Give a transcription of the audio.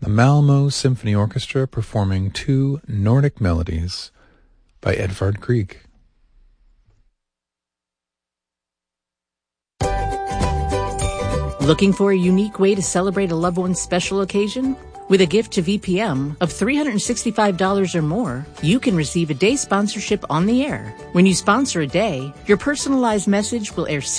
the Malmo Symphony Orchestra performing two Nordic melodies by Edvard Grieg. Looking for a unique way to celebrate a loved one's special occasion? With a gift to VPM of $365 or more, you can receive a day sponsorship on the air. When you sponsor a day, your personalized message will air